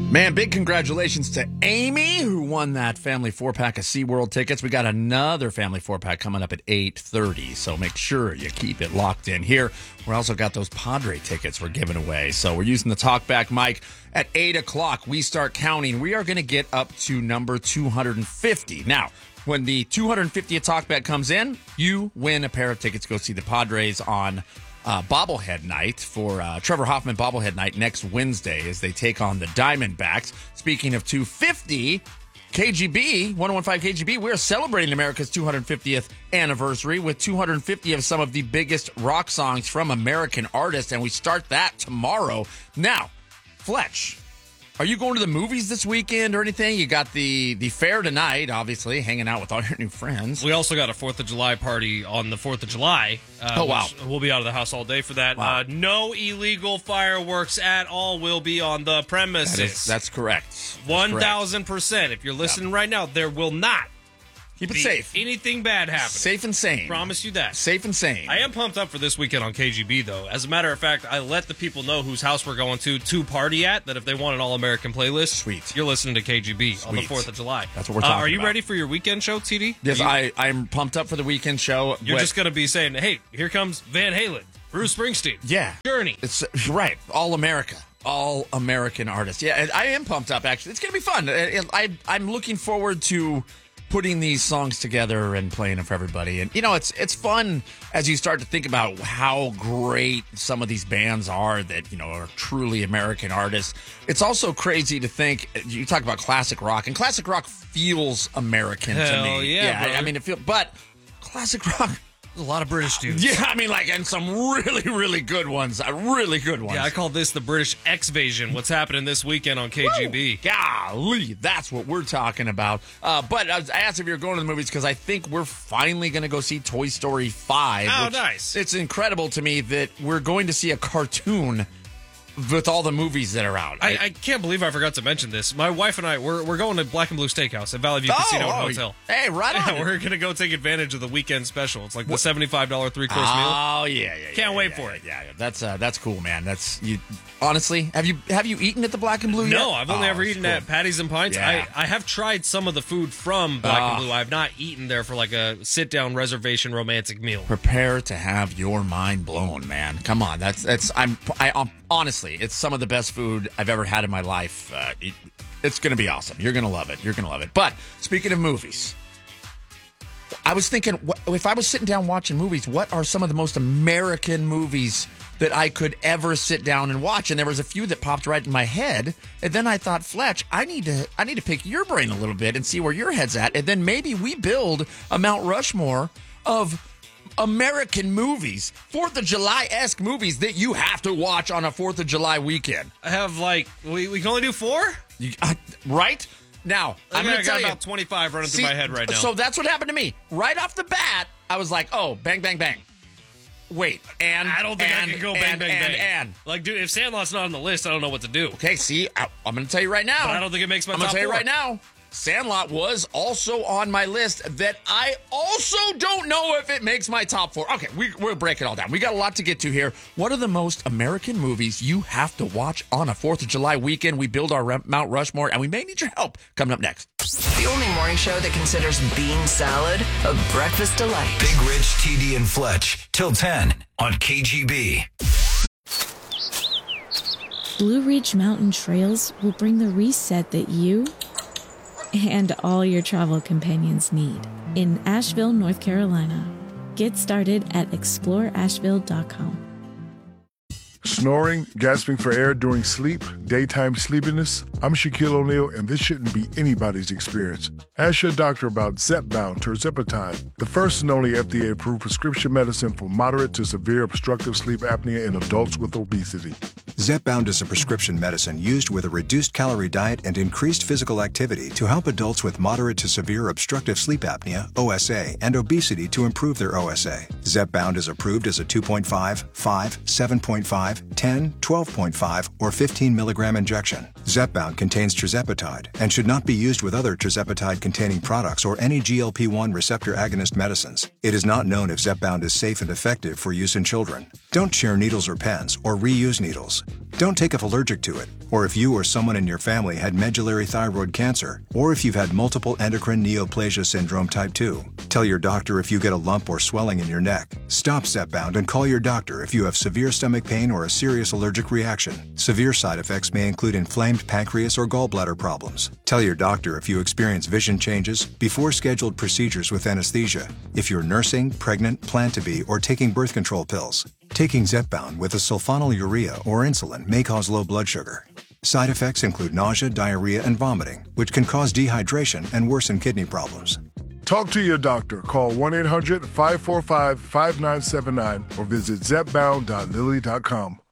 Man, big congratulations to Amy, who won that family 4-pack of SeaWorld tickets. We got another family 4-pack coming up at 8:30, so make sure you keep it locked in here. We also got those Padre tickets we're giving away, so we're using the talkback mic. At 8 o'clock, we start counting. We are going to get up to number 250. Now, when the 250th talkback comes in, you win a pair of tickets to go see the Padres on bobblehead night for Trevor Hoffman bobblehead night next Wednesday as they take on the Diamondbacks. Speaking of 250, KGB, 1015 KGB, we're celebrating America's 250th anniversary with 250 of some of the biggest rock songs from American artists, and we start that tomorrow. Now, Fletch, are you going to the movies this weekend or anything? You got the fair tonight, obviously, hanging out with all your new friends. We also got a 4th of July party on the 4th of July. Wow. We'll be out of the house all day for that. Wow. No illegal fireworks at all will be on the premises. That's correct. 1,000%. If you're listening right now, there will not Keep it safe. anything bad happening. Safe and sane. Promise you that. Safe and sane. I am pumped up for this weekend on KGB, though. As a matter of fact, I let the people know whose house we're going to party at, that if they want an all-American playlist, Sweet. You're listening to KGB on the 4th of July. That's what we're talking about. Are you ready for your weekend show, TD? Yes, I'm pumped up for the weekend show. You're just going to be saying, hey, here comes Van Halen, Bruce Springsteen. Yeah. Journey. It's right. All America. All American artists. Yeah, I am pumped up, actually. It's going to be fun. I'm looking forward to putting these songs together and playing them for everybody. And, you know, it's fun as you start to think about how great some of these bands are that, you know, are truly American artists. It's also crazy to think, you talk about classic rock, and classic rock feels American to Hell me. yeah, brother. I mean, but classic rock... A lot of British dudes. Yeah, I mean, and some really, really good ones. Really good ones. Yeah, I call this the British X-Vasion. What's happening this weekend on KGB? Woo! Golly, that's what we're talking about. But I asked if you're going to the movies because I think we're finally going to go see Toy Story 5. Oh, nice. It's incredible to me that we're going to see a cartoon with all the movies that are out. I can't believe I forgot to mention this. My wife and I, we're going to Black and Blue Steakhouse at Valley View Casino and Hotel. Hey, right on. Yeah, we're going to go take advantage of the weekend special. It's like the $75 3-course meal. Oh, yeah. Can't wait for it. Yeah, that's cool, man. That's you. Honestly, have you eaten at the Black and Blue yet? No, I've only ever eaten at Patty's and Pints. Yeah. I have tried some of the food from Black and Blue. I've not eaten there for like a sit-down reservation romantic meal. Prepare to have your mind blown, man. Come on, honestly, it's some of the best food I've ever had in my life. It's going to be awesome. You're going to love it. But speaking of movies, I was thinking, if I was sitting down watching movies, what are some of the most American movies that I could ever sit down and watch? And there was a few that popped right in my head. And then I thought, Fletch, I need to pick your brain a little bit and see where your head's at. And then maybe we build a Mount Rushmore of American movies, 4th of July-esque movies that you have to watch on a 4th of July weekend. I have we can only do 4? Right? Now, I'm going to tell you. about 25 running through my head right now. So that's what happened to me. Right off the bat, I was like, oh, bang, bang, bang. Wait, and I don't think I can go bang, bang, bang. And. Like, dude, if Sandlot's not on the list, I don't know what to do. Okay, see, I'm going to tell you right now. But I don't think it makes my top 4. I'm going to tell you right now. Sandlot was also on my list that I also don't know if it makes my top 4. Okay, we'll break it all down. We got a lot to get to here. What are the most American movies you have to watch on a 4th of July weekend? We build our Mount Rushmore, and we may need your help coming up next. The only morning show that considers bean salad a breakfast delight. Big Rich, TD, and Fletch, till 10 on KGB. Blue Ridge Mountain Trails will bring the reset that you and all your travel companions need in Asheville, North Carolina. Get started at exploreasheville.com. Snoring, gasping for air during sleep, daytime sleepiness? I'm Shaquille O'Neal, and this shouldn't be anybody's experience. Ask your doctor about Zepbound tirzepatide, the first and only FDA-approved prescription medicine for moderate to severe obstructive sleep apnea in adults with obesity. Zepbound is a prescription medicine used with a reduced calorie diet and increased physical activity to help adults with moderate to severe obstructive sleep apnea, OSA, and obesity to improve their OSA. Zepbound is approved as a 2.5, 5, 7.5, 10, 12.5, or 15 milligram injection. Zepbound contains tirzepatide and should not be used with other tirzepatide-containing products or any GLP-1 receptor agonist medicines. It is not known if Zepbound is safe and effective for use in children. Don't share needles or pens or reuse needles. Don't take if allergic to it, or if you or someone in your family had medullary thyroid cancer, or if you've had multiple endocrine neoplasia syndrome type 2. Tell your doctor if you get a lump or swelling in your neck. Stop Zepbound and call your doctor if you have severe stomach pain or a serious allergic reaction. Severe side effects may include inflamed pancreas or gallbladder problems. Tell your doctor if you experience vision changes before scheduled procedures with anesthesia, if you're nursing, pregnant, plan to be, or taking birth control pills. Taking Zepbound with a sulfonylurea or insulin may cause low blood sugar. Side effects include nausea, diarrhea, and vomiting, which can cause dehydration and worsen kidney problems. Talk to your doctor. Call 1-800-545-5979 or visit zepbound.lilly.com.